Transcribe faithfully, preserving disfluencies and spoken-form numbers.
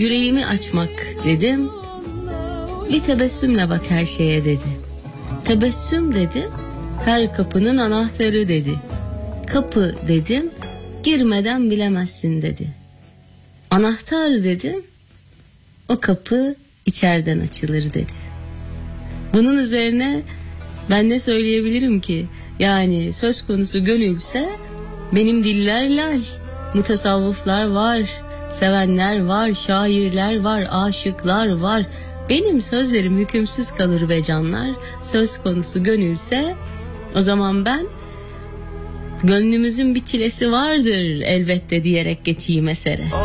yüreğimi açmak dedim. Bir tebessümle bak her şeye dedi. Tebessüm dedim, her kapının anahtarı dedi. Kapı dedim, girmeden bilemezsin dedi. Anahtar dedim, o kapı içeriden açılır dedi. Bunun üzerine ben ne söyleyebilirim ki? Yani söz konusu gönülse benim diller lal, mutasavvıflar var, sevenler var, şairler var, aşıklar var. Benim sözlerim hükümsüz kalır be canlar. Söz konusu gönülse o zaman ben gönlümüzün bir çilesi vardır elbette diyerek geçeyim esere.